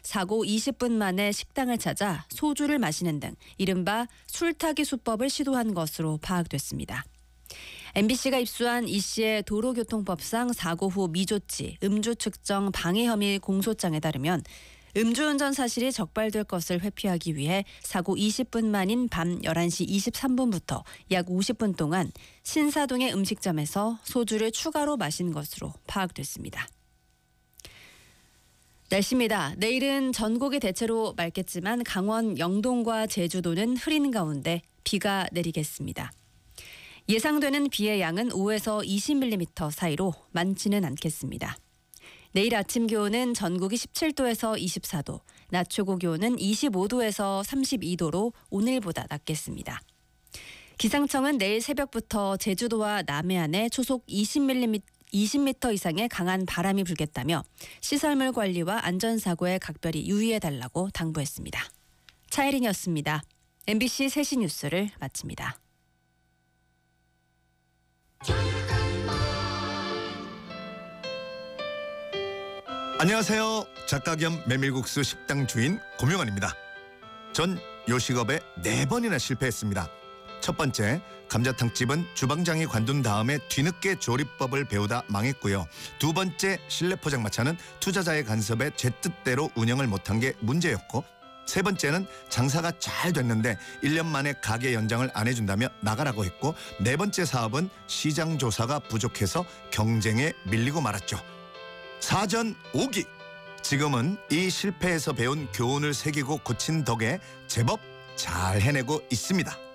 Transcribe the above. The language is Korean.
사고 20분 만에 식당을 찾아 소주를 마시는 등 이른바 술타기 수법을 시도한 것으로 파악됐습니다. MBC가 입수한 이 씨의 도로교통법상 사고 후 미조치, 음주 측정 방해 혐의 공소장에 따르면 음주운전 사실이 적발될 것을 회피하기 위해 사고 20분 만인 밤 11시 23분부터 약 50분 동안 신사동의 음식점에서 소주를 추가로 마신 것으로 파악됐습니다. 날씨입니다. 내일은 전국이 대체로 맑겠지만 강원 영동과 제주도는 흐린 가운데 비가 내리겠습니다. 예상되는 비의 양은 5에서 20mm 사이로 많지는 않겠습니다. 내일 아침 기온은 전국이 17도에서 24도, 낮 최고 기온은 25도에서 32도로 오늘보다 낮겠습니다. 기상청은 내일 새벽부터 제주도와 남해안에 초속 20m 이상의 강한 바람이 불겠다며 시설물 관리와 안전사고에 각별히 유의해달라고 당부했습니다. 차혜린이었습니다. MBC 3시 뉴스를 마칩니다. 안녕하세요. 작가 겸 메밀국수 식당 주인 고명환입니다. 전 요식업에 4번이나 실패했습니다. 첫 번째, 감자탕집은 주방장이 관둔 다음에 뒤늦게 조리법을 배우다 망했고요. 두 번째, 실내 포장마차는 투자자의 간섭에 제 뜻대로 운영을 못한 게 문제였고, 세 번째는 장사가 잘 됐는데 1년 만에 가게 연장을 안 해준다며 나가라고 했고, 네 번째 사업은 시장 조사가 부족해서 경쟁에 밀리고 말았죠. 사전 5기. 지금은 이 실패에서 배운 교훈을 새기고 고친 덕에 제법 잘 해내고 있습니다.